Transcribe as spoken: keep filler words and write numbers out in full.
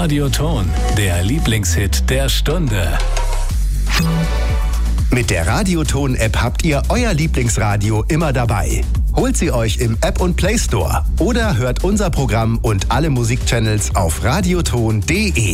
Radioton, der Lieblingshit der Stunde. Mit der Radioton-App habt ihr euer Lieblingsradio immer dabei. Holt sie euch im App und Play Store oder hört unser Programm und alle Musikchannels auf radioton punkt de.